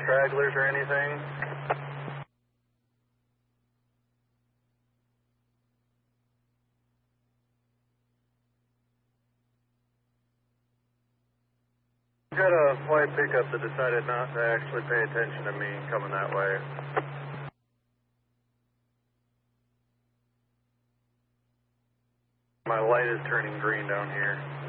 stragglers or anything? Got a white pickup that decided not to actually pay attention to me coming that way. My light is turning green down here.